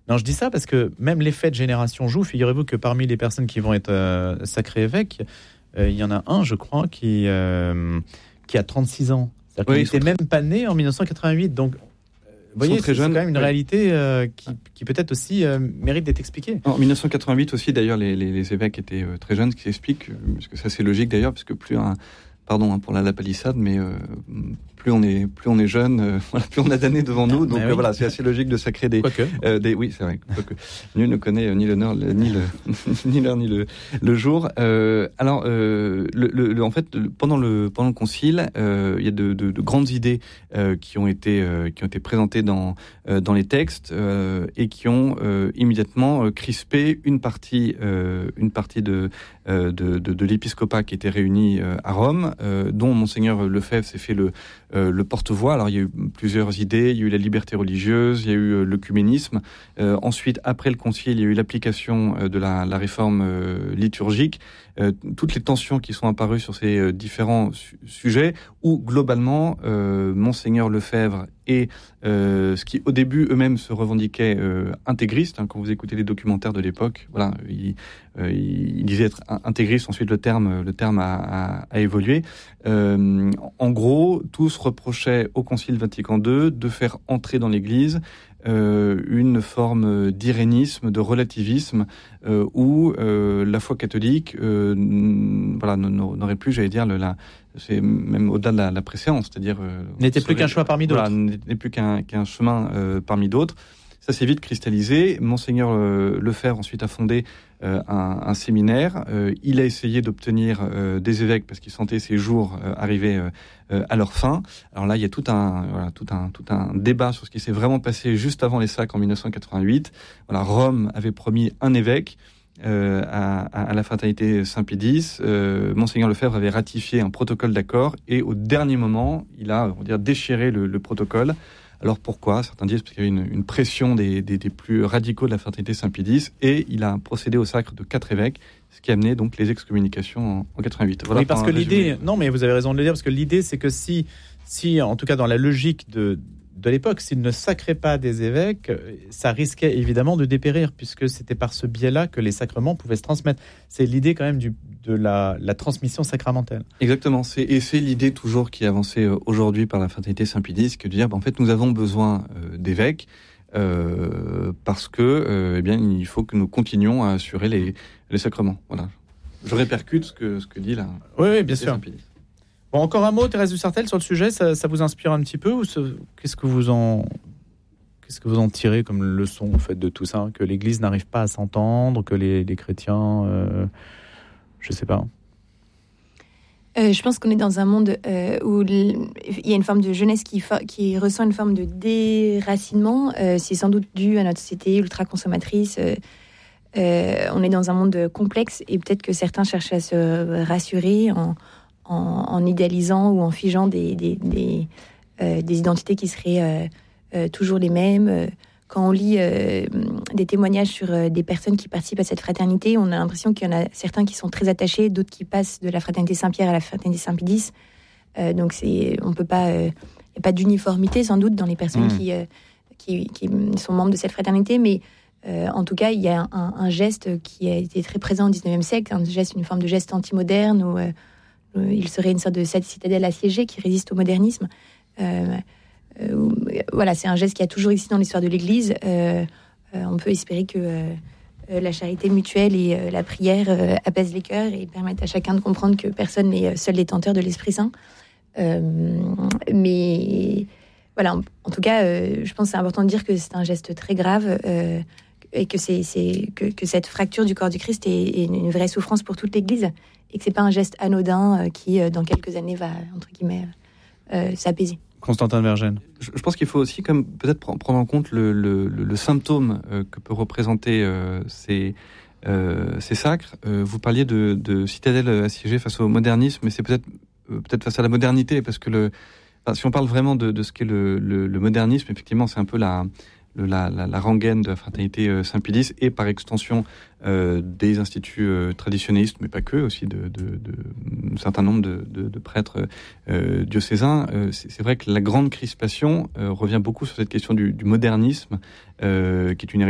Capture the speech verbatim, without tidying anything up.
Non, je dis ça parce que même l'effet de génération joue. Figurez-vous que parmi les personnes qui vont être euh, sacrées évêques, euh, il y en a un, je crois, qui, euh, qui a trente-six ans. C'est-à-dire Oui, qu'il n'était même pas né en dix-neuf cent quatre-vingt-huit. Donc, vous voyez, très c'est, jeunes, c'est quand même une oui. réalité euh, qui, qui peut-être aussi euh, mérite d'être expliquée. En dix-neuf cent quatre-vingt-huit aussi, d'ailleurs, les, les, les évêques étaient euh, très jeunes, ce qui s'explique, euh, parce que ça c'est logique d'ailleurs, parce que plus un, pardon hein, pour la, la palissade, mais euh, plus on est plus on est jeune, euh, voilà, plus on a d'années devant nous, donc oui. euh, voilà, c'est assez logique de sacrer des, euh, des oui, c'est vrai, quoique nul ne connaît euh, ni l'honneur le, ni le ni l'heure ni le le jour. Euh, alors, euh, le, le, le, en fait, le, pendant le pendant le concile, euh, il y a de, de, de grandes idées euh, qui ont été euh, qui ont été présentées dans euh, dans les textes euh, et qui ont euh, immédiatement euh, crispé une partie euh, une partie de euh, de, de de l'épiscopat qui était réuni euh, à Rome, euh, dont Monseigneur Lefebvre s'est fait le Euh, le porte-voix. Alors il y a eu plusieurs idées, il y a eu la liberté religieuse, il y a eu euh, l'œcuménisme. Euh, ensuite, après le concile, il y a eu l'application euh, de la, la réforme euh, liturgique. Euh, toutes les tensions qui sont apparues sur ces euh, différents su- sujets, où globalement, euh, Monseigneur Lefebvre et euh, ce qui au début eux-mêmes se revendiquaient euh, intégristes, hein, quand vous écoutez les documentaires de l'époque, voilà, il, euh, il disait être intégriste. Ensuite, le terme, le terme a, a, a évolué. Euh, en gros, tous reprochaient au Concile Vatican deux de faire entrer dans l'Église euh, une forme d'irénisme, de relativisme, euh, où euh, la foi catholique, euh, voilà, n'aurait plus, j'allais dire, le, la, c'est même au-delà de la, la préséance, c'est-à-dire euh, n'était plus qu'un choix parmi d'autres. Voilà, n'est plus qu'un, qu'un chemin euh, parmi d'autres. Ça s'est vite cristallisé. Monseigneur euh, Lefebvre ensuite a fondé euh, un, un séminaire. Euh, il a essayé d'obtenir euh, des évêques parce qu'il sentait ses jours euh, arriver euh, euh, à leur fin. Alors là, il y a tout un, voilà, tout un, tout un débat sur ce qui s'est vraiment passé juste avant les sacres en dix-neuf cent quatre-vingt-huit. Voilà, Rome avait promis un évêque. Euh, à, à la fraternité Saint-Pédis, euh, Monseigneur Lefebvre avait ratifié un protocole d'accord et au dernier moment, il a, on va dire, déchiré le, le protocole. Alors pourquoi ? Certains disent parce qu'il y avait une, une pression des, des, des plus radicaux de la fraternité Saint-Pédis et il a procédé au sacre de quatre évêques, ce qui a amené donc les excommunications en, en quatre-vingt-huit. Voilà. Oui, parce que l'idée, non, mais vous avez raison de le dire, parce que l'idée, c'est que si, si, en tout cas dans la logique de de l'époque, s'il ne sacrait pas des évêques, ça risquait évidemment de dépérir, puisque c'était par ce biais-là que les sacrements pouvaient se transmettre. C'est l'idée quand même du, de la, la transmission sacramentelle. Exactement, c'est, et c'est l'idée toujours qui est avancée aujourd'hui par la fraternité Saint-Pédis, que de dire, ben, en fait, nous avons besoin euh, d'évêques, euh, parce que, euh, eh bien, il faut que nous continuions à assurer les, les sacrements. Voilà. Je répercute ce que, ce que dit la oui, oui, bien sûr. Saint-Pédis. Bon, encore un mot, Thérèse du Sartèle, sur le sujet, ça, ça vous inspire un petit peu ou ce, qu'est-ce que vous en qu'est-ce que vous en tirez comme leçon en fait de tout ça, que l'Église n'arrive pas à s'entendre, que les, les chrétiens, euh, je sais pas. Euh, je pense qu'on est dans un monde euh, où il y a une forme de jeunesse qui, fa- qui ressent une forme de déracinement. Euh, c'est sans doute dû à notre société ultra consommatrice. Euh, euh, on est dans un monde complexe et peut-être que certains cherchent à se rassurer en En, en idéalisant ou en figeant des, des, des, euh, des identités qui seraient euh, euh, toujours les mêmes. Quand on lit euh, des témoignages sur euh, des personnes qui participent à cette fraternité, on a l'impression qu'il y en a certains qui sont très attachés, d'autres qui passent de la fraternité Saint-Pierre à la fraternité Saint-Pédis. Euh, donc c'est, on peut pas, il euh, n'y a pas d'uniformité sans doute dans les personnes mmh. qui, euh, qui, qui sont membres de cette fraternité, mais Euh, en tout cas, il y a un, un geste qui a été très présent au dix-neuvième siècle, un geste, une forme de geste anti-moderne où euh, il serait une sorte de citadelle assiégée qui résiste au modernisme. Euh, euh, voilà, c'est un geste qui a toujours existé dans l'histoire de l'Église. Euh, euh, on peut espérer que euh, la charité mutuelle et euh, la prière euh, apaisent les cœurs et permettent à chacun de comprendre que personne n'est seul détenteur de l'Esprit Saint. Euh, mais voilà, en, en tout cas, euh, je pense que c'est important de dire que c'est un geste très grave euh, et que, c'est, c'est, que, que cette fracture du corps du Christ est, est une vraie souffrance pour toute l'Église. Et que c'est pas un geste anodin euh, qui, euh, dans quelques années, va, entre guillemets, euh, s'apaiser. Constantin de Vergennes. Je, je pense qu'il faut aussi comme, peut-être prendre en compte le, le, le, le symptôme euh, que peut représenter euh, ces, euh, ces sacres. Euh, vous parliez de, de citadelle assiégée face au modernisme, mais c'est peut-être, euh, peut-être face à la modernité, parce que le, enfin, si on parle vraiment de, de ce qu'est le, le, le modernisme, effectivement, c'est un peu la... La, la, la rengaine de la fraternité euh, Saint-Pédis et par extension euh, des instituts euh, traditionnalistes, mais pas que, aussi de, de, de un certain nombre de, de, de prêtres euh, diocésains. Euh, c'est, c'est vrai que la grande crispation euh, revient beaucoup sur cette question du, du modernisme, euh, qui est une